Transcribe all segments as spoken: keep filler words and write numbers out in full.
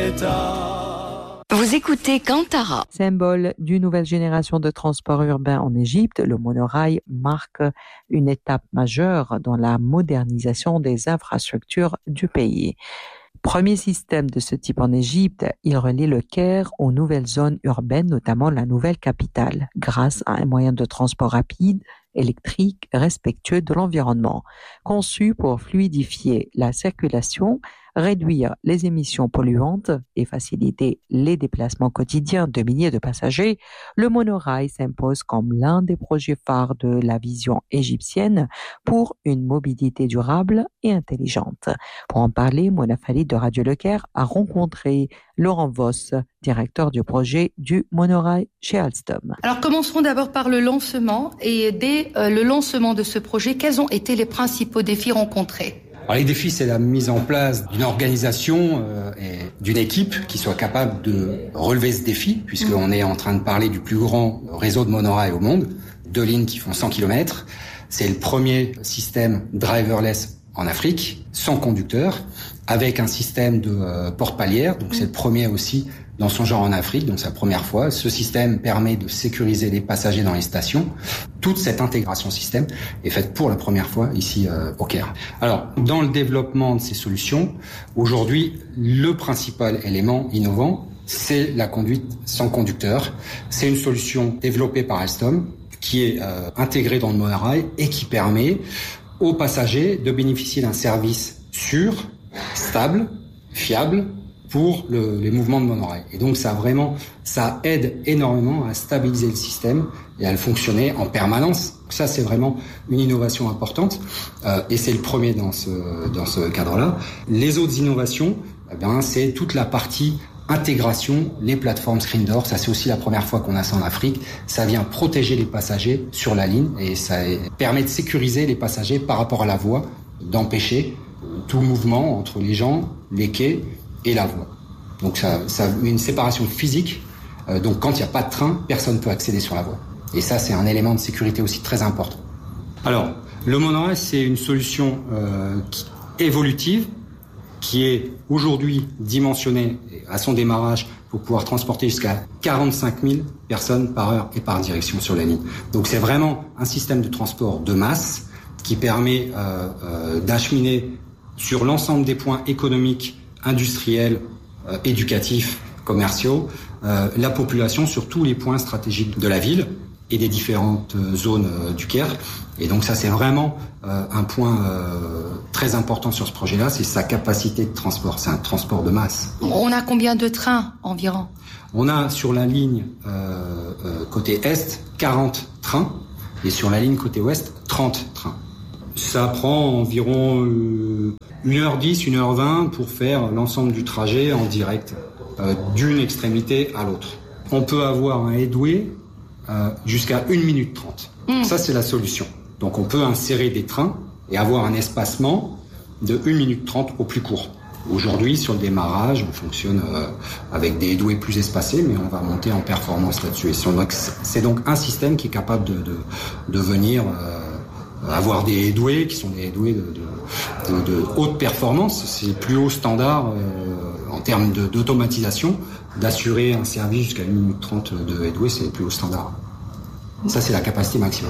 l'État. Vous écoutez Kantara. Symbole d'une nouvelle génération de transport urbain en Égypte, le monorail marque une étape majeure dans la modernisation des infrastructures du pays. Premier système de ce type en Égypte, il relie le Caire aux nouvelles zones urbaines, notamment la nouvelle capitale, grâce à un moyen de transport rapide, électrique, respectueux de l'environnement, conçu pour fluidifier la circulation, réduire les émissions polluantes et faciliter les déplacements quotidiens de milliers de passagers. Le monorail s'impose comme l'un des projets phares de la vision égyptienne pour une mobilité durable et intelligente. Pour en parler, Mona Khalid de Radio Le Caire a rencontré Laurent Voss, directeur du projet du monorail chez Alstom. Alors commencerons d'abord par le lancement. Et dès euh, le lancement de ce projet, quels ont été les principaux défis rencontrés ? Alors, les défis, c'est la mise en place d'une organisation euh, et d'une équipe qui soit capable de relever ce défi, puisqu'on est en train de parler du plus grand réseau de monorail au monde, deux lignes qui font cent kilomètres. C'est le premier système driverless en Afrique, sans conducteur, avec un système de euh, porte-palière, donc c'est le premier aussi dans son genre en Afrique, donc c'est la première fois. Ce système permet de sécuriser les passagers dans les stations. Toute cette intégration système est faite pour la première fois ici euh, au Caire. Alors, dans le développement de ces solutions, aujourd'hui, le principal élément innovant, c'est la conduite sans conducteur. C'est une solution développée par Alstom qui est euh, intégrée dans le monorail et qui permet aux passagers de bénéficier d'un service sûr, stable, fiable, pour le, les mouvements de monorail. Et donc ça vraiment, ça aide énormément à stabiliser le système et à le fonctionner en permanence. Ça c'est vraiment une innovation importante euh, et c'est le premier dans ce dans ce cadre-là. Les autres innovations, eh bien c'est toute la partie intégration, les plateformes screen door. Ça c'est aussi la première fois qu'on a ça en Afrique. Ça vient protéger les passagers sur la ligne et ça permet de sécuriser les passagers par rapport à la voie, d'empêcher tout mouvement entre les gens, les quais et la voie. Donc ça, ça met une séparation physique. Euh, donc quand il n'y a pas de train, personne ne peut accéder sur la voie. Et ça, c'est un élément de sécurité aussi très important. Alors, le monorail, c'est une solution euh, qui, évolutive qui est aujourd'hui dimensionnée à son démarrage pour pouvoir transporter jusqu'à quarante-cinq mille personnes par heure et par direction sur la ligne. Donc c'est vraiment un système de transport de masse qui permet euh, euh, d'acheminer sur l'ensemble des points économiques, industriels, euh, éducatifs, commerciaux, euh, la population sur tous les points stratégiques de la ville et des différentes euh, zones euh, du Caire. Et donc ça, c'est vraiment euh, un point euh, très important sur ce projet-là, c'est sa capacité de transport. C'est un transport de masse. On a combien de trains environ ? On a sur la ligne euh, euh, côté est quarante trains et sur la ligne côté ouest trente trains. Ça prend environ euh, une heure dix, une heure vingt pour faire l'ensemble du trajet en direct euh, d'une extrémité à l'autre. On peut avoir un headway euh, jusqu'à une minute trente. Mmh. Ça, c'est la solution. Donc on peut insérer des trains et avoir un espacement de une minute trente au plus court. Aujourd'hui, sur le démarrage, on fonctionne euh, avec des headways plus espacés, mais on va monter en performance là-dessus. Et donc, c'est donc un système qui est capable de, de, de venir euh, avoir des headways qui sont des headways de, de, de, de haute performance. C'est le plus haut standard euh, en termes de, d'automatisation. D'assurer un service jusqu'à une minute trente de headway, c'est le plus haut standard. Ça, c'est la capacité maximum.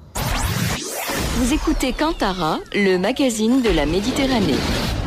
Vous écoutez Kantara, le magazine de la Méditerranée.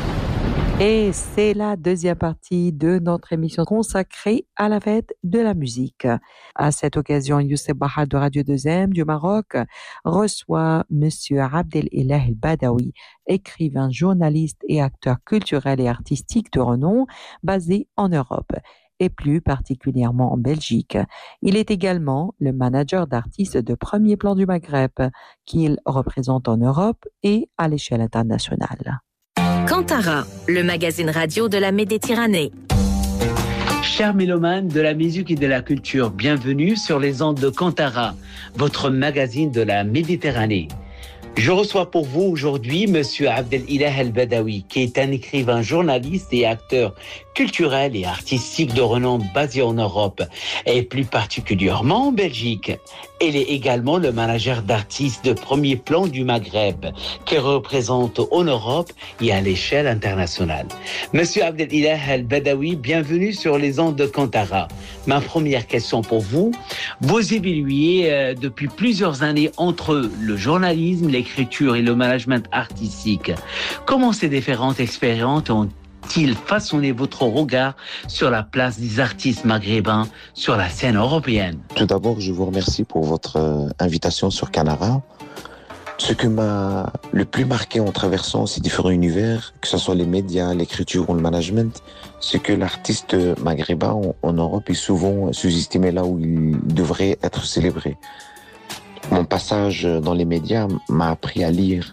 Et c'est la deuxième partie de notre émission consacrée à la fête de la musique. À cette occasion, Youssef Bahar de Radio deux M du Maroc reçoit Monsieur Abdelilah El-Badawi, écrivain, journaliste et acteur culturel et artistique de renom, basé en Europe et plus particulièrement en Belgique. Il est également le manager d'artistes de premier plan du Maghreb qu'il représente en Europe et à l'échelle internationale. Kantara, le magazine radio de la Méditerranée. Chers mélomanes de la musique et de la culture, bienvenue sur les ondes de Kantara, votre magazine de la Méditerranée. Je reçois pour vous aujourd'hui Monsieur Abdelilah El-Badawi, qui est un écrivain, journaliste et acteur culturel et artistique de renom basé en Europe, et plus particulièrement en Belgique. Elle est également le manager d'artistes de premier plan du Maghreb, qui représente en Europe et à l'échelle internationale. Monsieur Abdelilah El-Badawi, bienvenue sur les ondes de Kantara. Ma première question pour vous, vous évoluez euh, depuis plusieurs années entre le journalisme, l'écriture et le management artistique. Comment ces différentes expériences ont-ils façonné votre regard sur la place des artistes maghrébins sur la scène européenne? Tout d'abord, je vous remercie pour votre euh, invitation sur Kanara. Ce qui m'a le plus marqué en traversant ces différents univers, que ce soit les médias, l'écriture ou le management, c'est que l'artiste maghrébin en, en Europe est souvent sous-estimé là où il devrait être célébré. Mon passage dans les médias m'a appris à lire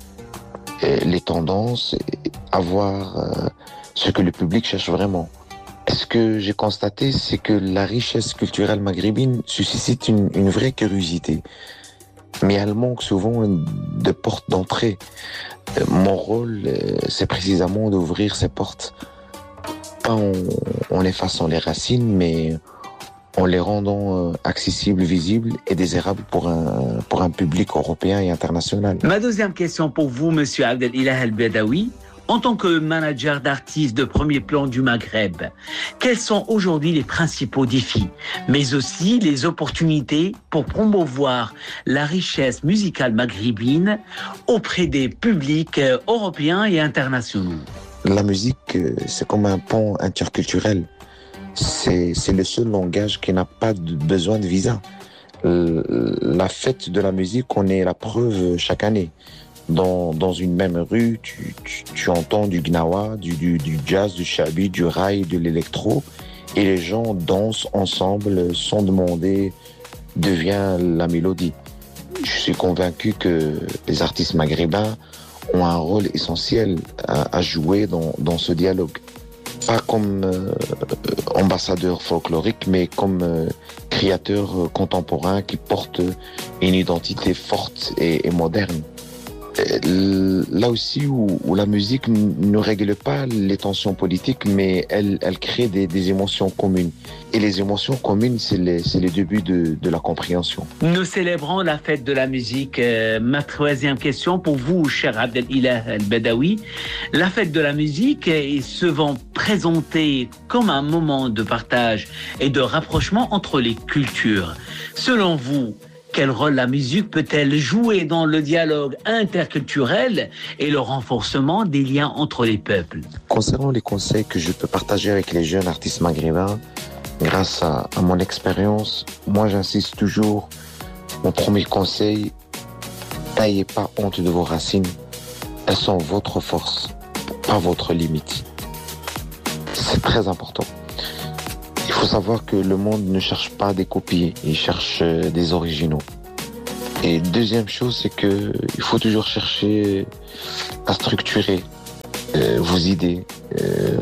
les tendances, à voir euh, ce que le public cherche vraiment. Et ce que j'ai constaté, c'est que la richesse culturelle maghrébine suscite une, une vraie curiosité. Mais elle manque souvent de portes d'entrée. Euh, mon rôle, euh, c'est précisément d'ouvrir ces portes. Pas en, en effaçant les racines, mais en les rendant euh, accessibles, visibles et désirables pour un, pour un public européen et international. Ma deuxième question pour vous, Monsieur Abdelilah El-Badawi. En tant que manager d'artistes de premier plan du Maghreb, quels sont aujourd'hui les principaux défis, mais aussi les opportunités pour promouvoir la richesse musicale maghrébine auprès des publics européens et internationaux? La musique, c'est comme un pont interculturel. C'est, c'est le seul langage qui n'a pas de besoin de visa. La fête de la musique, on est la preuve chaque année. Dans, dans une même rue, tu, tu, tu entends du gnawa, du, du, du jazz, du shabi, du raï, de l'électro, et les gens dansent ensemble sans demander d'où vient la mélodie. Je suis convaincu que les artistes maghrébins ont un rôle essentiel à, à jouer dans, dans ce dialogue. Pas comme euh, ambassadeur folklorique, mais comme euh, créateur contemporain qui porte une identité forte et, et moderne. Là aussi où, où la musique ne règle pas les tensions politiques, mais elle, elle crée des, des émotions communes. Et les émotions communes, c'est, les, c'est le début de, de la compréhension. Nous célébrons la fête de la musique. Euh, ma troisième question pour vous, cher Abdelilah El-Badawi. La fête de la musique est souvent présentée comme un moment de partage et de rapprochement entre les cultures. Selon vous, quel rôle la musique peut-elle jouer dans le dialogue interculturel et le renforcement des liens entre les peuples? Concernant les conseils que je peux partager avec les jeunes artistes maghrébins, grâce à, à mon expérience, moi j'insiste toujours, mon premier conseil, n'ayez pas honte de vos racines. Elles sont votre force, pas votre limite. C'est très important. Il faut savoir que le monde ne cherche pas des copies, il cherche des originaux. Et deuxième chose, c'est que il faut toujours chercher à structurer euh, vos idées, euh,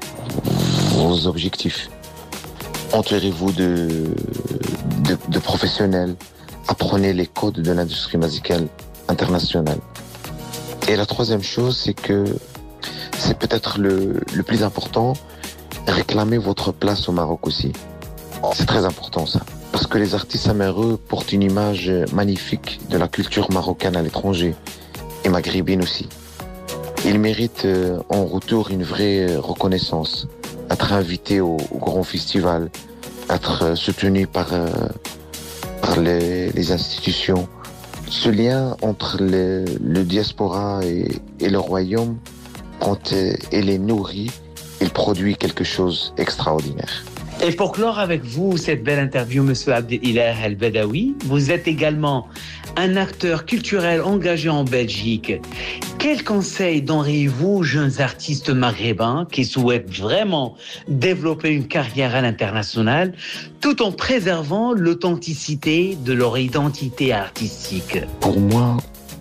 vos objectifs. Entourez-vous de, de, de professionnels, apprenez les codes de l'industrie musicale internationale. Et la troisième chose, c'est que c'est peut-être le, le plus important, réclamez votre place au Maroc aussi. C'est très important ça. Parce que les artistes amérindiens portent une image magnifique de la culture marocaine à l'étranger. Et maghrébine aussi. Ils méritent en retour une vraie reconnaissance. Être invités au, au grand festival. Être soutenus par, par les, les institutions. Ce lien entre le, le diaspora et, et le royaume, quand elle est nourrie, il produit quelque chose d'extraordinaire. Et pour clore avec vous cette belle interview, Monsieur Abdelilah El-Badawi, vous êtes également un acteur culturel engagé en Belgique. Quels conseils donneriez-vous aux jeunes artistes maghrébins qui souhaitent vraiment développer une carrière à l'international tout en préservant l'authenticité de leur identité artistique? Pour moi,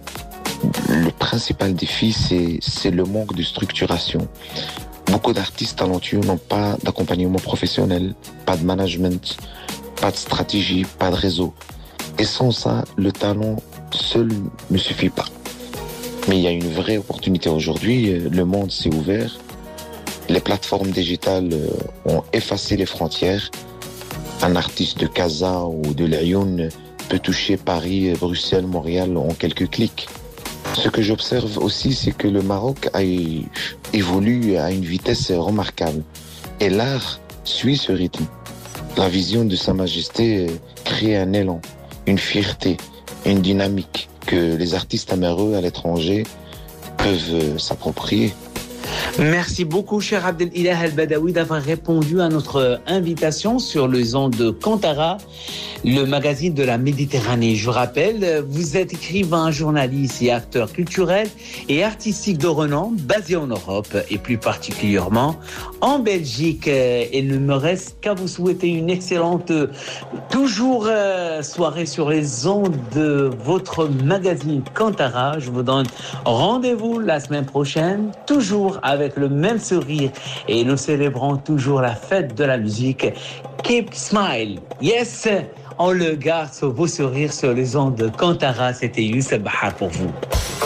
le principal défi, c'est, c'est le manque de structuration. Beaucoup d'artistes talentueux n'ont pas d'accompagnement professionnel, pas de management, pas de stratégie, pas de réseau. Et sans ça, le talent seul ne suffit pas. Mais il y a une vraie opportunité aujourd'hui. Le monde s'est ouvert. Les plateformes digitales ont effacé les frontières. Un artiste de Casa ou de Lyon peut toucher Paris, Bruxelles, Montréal en quelques clics. Ce que j'observe aussi, c'est que le Maroc a évolué à une vitesse remarquable et l'art suit ce rythme. La vision de Sa Majesté crée un élan, une fierté, une dynamique que les artistes amoureux à l'étranger peuvent s'approprier. Merci beaucoup, cher Abdelilah El-Badawi, d'avoir répondu à notre invitation sur les ondes de Kantara, le magazine de la Méditerranée. Je rappelle, vous êtes écrivain, journaliste et acteur culturel et artistique de renom, basé en Europe et plus particulièrement en Belgique. Il ne me reste qu'à vous souhaiter une excellente, toujours soirée sur les ondes de votre magazine Kantara. Je vous donne rendez-vous la semaine prochaine, toujours avec le même sourire, et nous célébrons toujours la fête de la musique. Keep smile. Yes, on le garde sur vos sourires sur les ondes de Kantara. C'était Youssef Bahar pour vous.